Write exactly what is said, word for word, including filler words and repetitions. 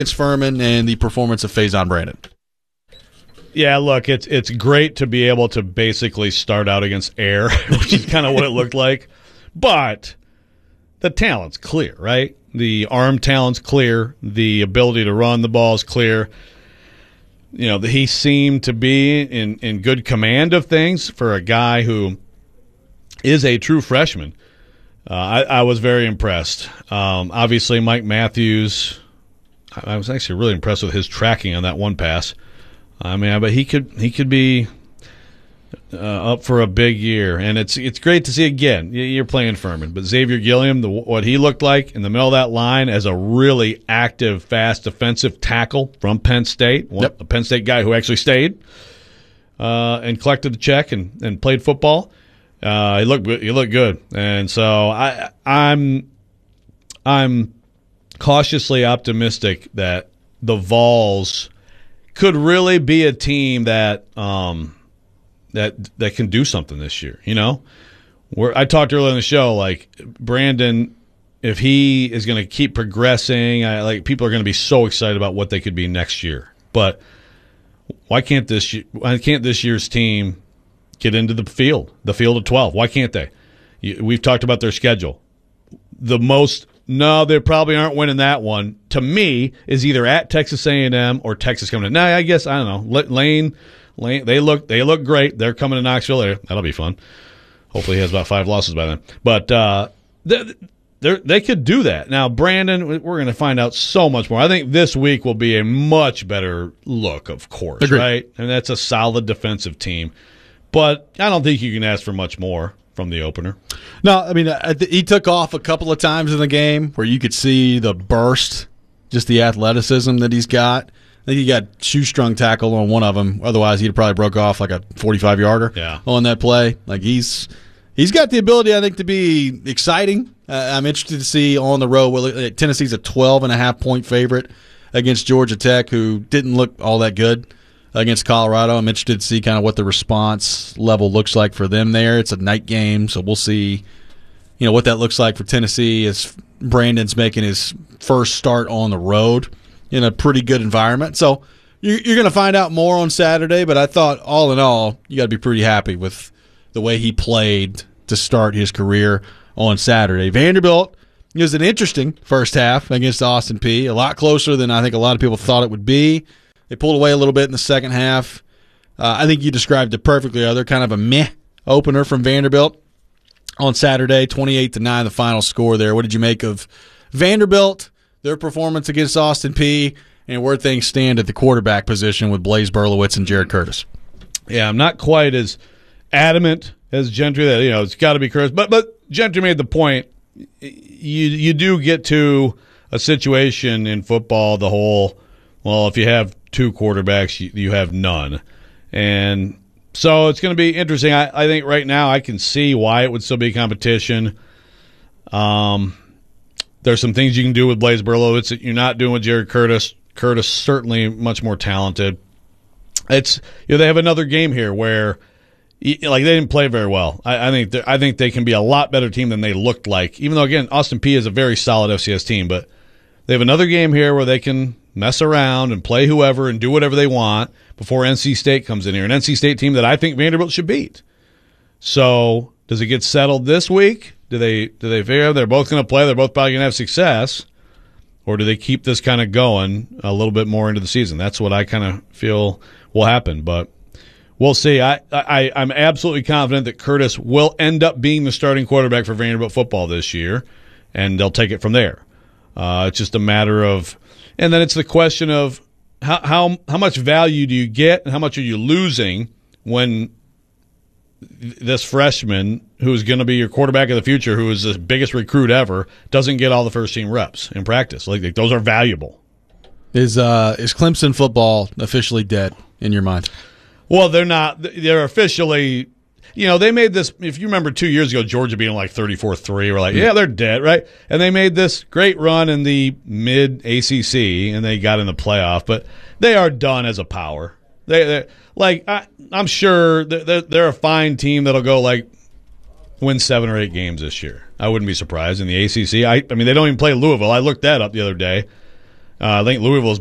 against Furman and the performance of Faison Brandon. Yeah, look, it's it's great to be able to basically start out against air, which is kind of what it looked like. But the talent's clear, right? The arm talent's clear. The ability to run the ball is clear. You know, he seemed to be in, in good command of things for a guy who is a true freshman. Uh, I, I was very impressed. Um, obviously, Mike Matthews, I, I was actually really impressed with his tracking on that one pass. I mean, but he could he could be uh, up for a big year, and it's it's great to see again. You're playing Furman, but Xavier Gilliam, the, what he looked like in the middle of that line as a really active, fast defensive tackle from Penn State, one, yep. a Penn State guy who actually stayed uh, and collected the check and, and played football. Uh, he looked he looked good, and so I I'm I'm cautiously optimistic that the Vols could really be a team that um, that that can do something this year. You know, where I talked earlier in the show, like Brandon, if he is going to keep progressing, I, like people are going to be so excited about what they could be next year. But why can't this why can't this year's team get into the field, the field of twelve? Why can't they? You, we've talked about their schedule. The most. No, they probably aren't winning that one. To me, is either at Texas A and M or Texas coming in. Now, I guess I don't know. Lane, Lane, they look they look great. They're coming to Knoxville. That'll be fun. Hopefully, he has about five losses by then. But uh, they they could do that. Now, Brandon, we're going to find out so much more. I think this week will be a much better look. Of course, Agreed. Right? And that's a solid defensive team. But I don't think you can ask for much more from the opener. No, I mean, I th- he took off a couple of times in the game where you could see the burst, just the athleticism that he's got. I think he got shoestrung tackle on one of them. Otherwise, he'd probably broke off like a forty-five yarder yeah. on that play. Like he's he's got the ability, I think, to be exciting. Uh, I'm interested to see on the road. Well, Tennessee's a twelve and a half point favorite against Georgia Tech, who didn't look all that good against Colorado. I'm interested to see kind of what the response level looks like for them there. It's a night game, so we'll see, you know, what that looks like for Tennessee as Brandon's making his first start on the road in a pretty good environment. So you're, you're going to find out more on Saturday, but I thought all in all, you got to be pretty happy with the way he played to start his career on Saturday. Vanderbilt, it was an interesting first half against Austin Peay, a lot closer than I think a lot of people thought it would be. They pulled away a little bit in the second half. Uh, I think you described it perfectly. They're kind of a meh opener from Vanderbilt on Saturday, twenty-eight to nine, the final score there. What did you make of Vanderbilt, their performance against Austin Peay, and where things stand at the quarterback position with Blaise Berlowitz and Jared Curtis? Yeah, I'm not quite as adamant as Gentry that, you know, it's got to be Curtis. But, but Gentry made the point, you, you do get to a situation in football, the whole, well, if you have two quarterbacks, you, you have none. And so it's going to be interesting. I, I think right now I can see why it would still be competition. Um, there's some things you can do with Blaise Berlowitz that you're not doing with Jared Curtis. Curtis certainly much more talented. It's, you know, they have another game here where, like, they didn't play very well. I, I think I think they can be a lot better team than they looked like. Even though, again, Austin Peay is a very solid F C S team, but they have another game here where they can mess around and play whoever and do whatever they want before N C State comes in here. An N C State team that I think Vanderbilt should beat. So does it get settled this week? Do they do they figure they're both going to play? They're both probably going to have success. Or do they keep this kind of going a little bit more into the season? That's what I kind of feel will happen. But we'll see. I, I, I'm absolutely confident that Curtis will end up being the starting quarterback for Vanderbilt football this year, and they'll take it from there. Uh, it's just a matter of – and then it's the question of how, how how much value do you get and how much are you losing when this freshman who is going to be your quarterback of the future, who is the biggest recruit ever, doesn't get all the first-team reps in practice. Like, like those are valuable. Is uh, is Clemson football officially dead in your mind? Well, they're not. They're officially – you know, they made this – if you remember two years ago, Georgia being like thirty-four three. We're like, yeah, they're dead, right? And they made this great run in the mid-A C C, and they got in the playoff. But they are done as a power. They, they're like, I, I'm sure they're, they're a fine team that'll go, like, win seven or eight games this year. I wouldn't be surprised in the A C C. I, I mean, they don't even play Louisville. I looked that up the other day. Uh, I think Louisville's